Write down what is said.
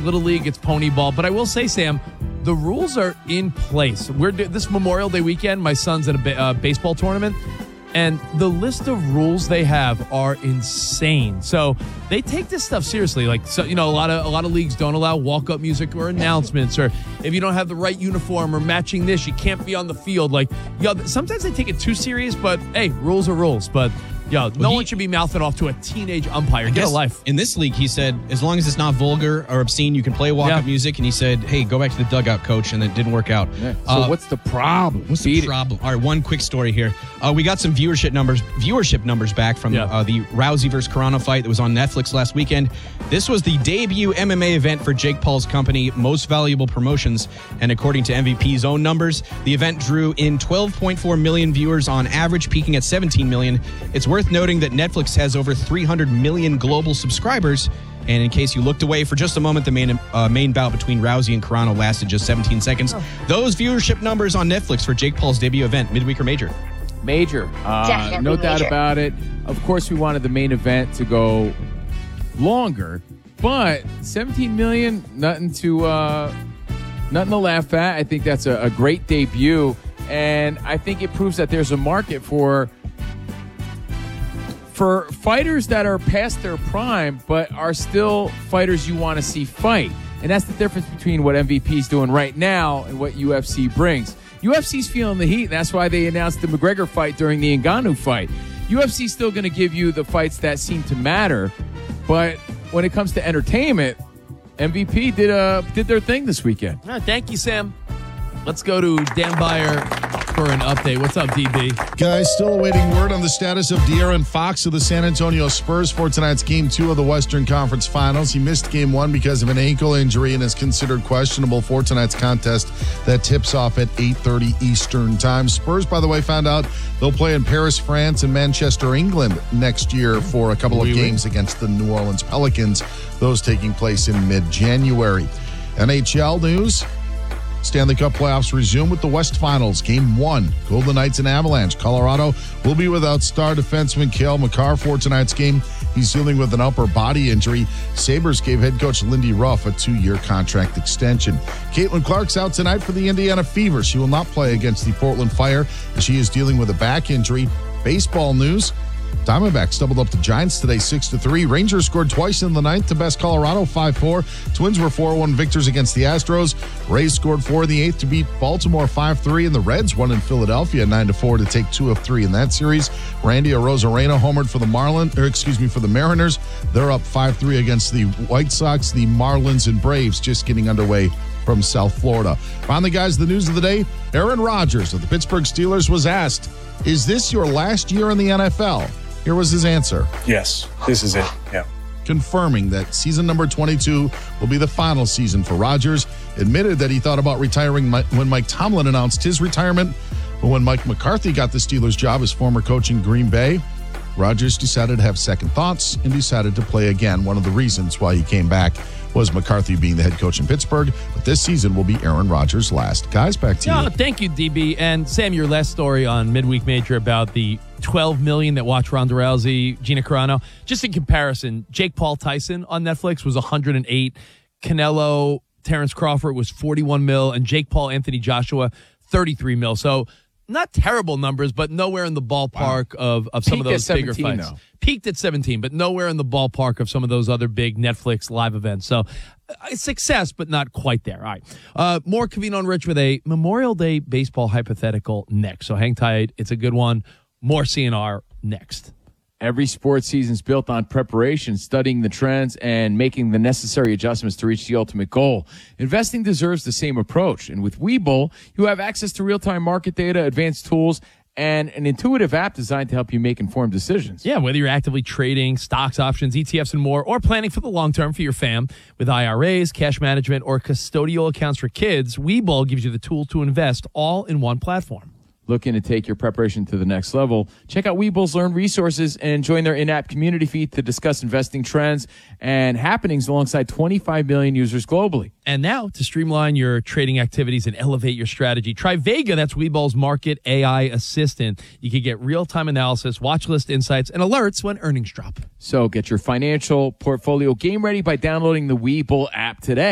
Little League, it's pony ball. But I will say, Sam, the rules are in place. This Memorial Day weekend, my son's at a baseball tournament, and the list of rules they have are insane. So they take this stuff seriously. Like, so, a lot of leagues don't allow walk-up music or announcements, or if you don't have the right uniform or matching this, you can't be on the field. Like, sometimes they take it too serious, but hey, rules are rules. But no one should be mouthing off to a teenage umpire. Get a life. In this league, he said, as long as it's not vulgar or obscene, you can play walk-up music. And he said, hey, go back to the dugout, coach. And it didn't work out. Yeah. So what's the problem? What's the problem? All right, one quick story here. We got some viewership numbers back from the Rousey versus Carano fight that was on Netflix last weekend. This was the debut MMA event for Jake Paul's company, Most Valuable Promotions. And according to MVP's own numbers, the event drew in 12.4 million viewers on average, peaking at 17 million. It's worth noting that Netflix has over 300 million global subscribers. And in case you looked away for just a moment, the main bout between Rousey and Carano lasted just 17 seconds. Those viewership numbers on Netflix for Jake Paul's debut event, midweek or major? Major. No doubt about it. Of course, we wanted the main event to go longer, but 17 million, nothing to laugh at. I think that's a great debut, and I think it proves that there's a market for fighters that are past their prime but are still fighters you want to see fight. And that's the difference between what MVP's doing right now and what UFC brings. UFC's feeling the heat, and that's why they announced the McGregor fight during the Ngannou fight. UFC's still going to give you the fights that seem to matter, but when it comes to entertainment, MVP did their thing this weekend. Thank you, Sam. Let's go to Dan Beyer for an update. What's up, DB? Guys, still awaiting word on the status of De'Aaron Fox of the San Antonio Spurs for tonight's Game 2 of the Western Conference Finals. He missed Game 1 because of an ankle injury and is considered questionable for tonight's contest that tips off at 8:30 Eastern Time. Spurs, by the way, found out they'll play in Paris, France, and Manchester, England next year for a couple of games against the New Orleans Pelicans, those taking place in mid-January. NHL news. Stanley Cup playoffs resume with the West Finals. Game 1, Golden Knights and Avalanche. Colorado will be without star defenseman Cale Makar for tonight's game. He's dealing with an upper body injury. Sabres gave head coach Lindy Ruff a 2-year contract extension. Caitlin Clark's out tonight for the Indiana Fever. She will not play against the Portland Fire as she is dealing with a back injury. Baseball news. Diamondbacks doubled up the Giants today 6-3. Rangers scored twice in the ninth to best Colorado 5-4. Twins were 4-1 victors against the Astros. Rays scored 4 in the eighth to beat Baltimore 5-3, and the Reds won in Philadelphia 9-4 to take 2 of 3 in that series. Randy Arozarena homered for the Mariners. They're up 5-3 against the White Sox. The Marlins and Braves just getting underway from South Florida. Finally, guys, the news of the day. Aaron Rodgers of the Pittsburgh Steelers was asked, "Is this your last year in the NFL?" Here was his answer. Yes, this is it. Yeah. Confirming that season number 22 will be the final season for Rodgers. Admitted that he thought about retiring when Mike Tomlin announced his retirement. But when Mike McCarthy got the Steelers job as former coach in Green Bay, Rodgers decided to have second thoughts and decided to play again. One of the reasons why he came back was McCarthy being the head coach in Pittsburgh. But this season will be Aaron Rodgers' last. Guys, back to you. Thank you, DB. And Sam, your last story on Midweek Major about the 12 million that watched Ronda Rousey, Gina Carano. Just in comparison, Jake Paul Tyson on Netflix was 108. Canelo, Terrence Crawford was 41 mil, and Jake Paul, Anthony Joshua, 33 mil. So not terrible numbers, but nowhere in the ballpark of some of those bigger fights. Though. Peaked at 17, but nowhere in the ballpark of some of those other big Netflix live events. So success, but not quite there. All right. More Covino and Rich with a Memorial Day baseball hypothetical next. So hang tight. It's a good one. More CNR next. Every sports season is built on preparation, studying the trends, and making the necessary adjustments to reach the ultimate goal. Investing deserves the same approach. And with Webull, you have access to real-time market data, advanced tools, and an intuitive app designed to help you make informed decisions. Yeah, whether you're actively trading, stocks, options, ETFs, and more, or planning for the long term for your fam, with IRAs, cash management, or custodial accounts for kids, Webull gives you the tool to invest all in one platform. Looking to take your preparation to the next level? Check out Webull's Learn resources and join their in-app community feed to discuss investing trends and happenings alongside 25 million users globally. And now, to streamline your trading activities and elevate your strategy, try Vega. That's Webull's market AI assistant. You can get real-time analysis, watch list insights, and alerts when earnings drop. So get your financial portfolio game ready by downloading the Webull app today.